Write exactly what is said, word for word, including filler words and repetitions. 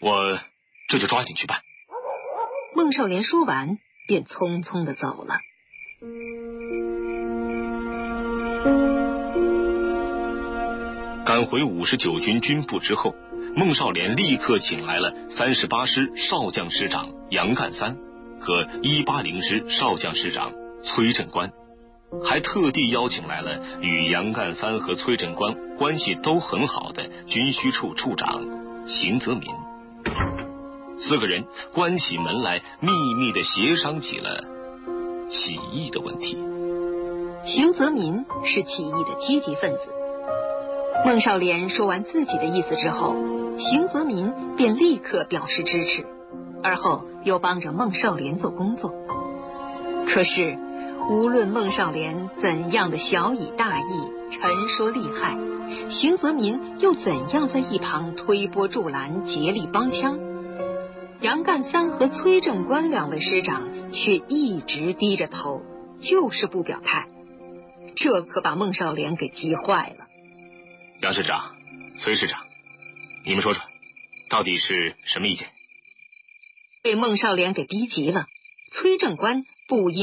我这就抓紧去办。 孟少莲说完，便匆匆地走了。 赶回五十九军军部之后，孟少莲立刻请来了三十八师少将师长杨干三和一八零师少将师长崔振官，还特地邀请来了与杨干三和崔振官关系都很好的军需处处长邢泽民。四个人关起门来，秘密地协商起了起义的问题。 邢泽民是起义的积极分子。孟少莲说完自己的意思之后，邢泽民便立刻表示支持，而后又帮着孟少莲做工作。可是无论孟少莲怎样的小以大义，陈说利害，邢泽民又怎样在一旁推波助澜，竭力帮腔，杨干三和崔正官两位师长却一直低着头，就是不表态。这可把孟少莲给急坏了。 杨师长、崔师长，你们说说，到底是什么意见？ 被孟少莲给逼急了，崔正官不因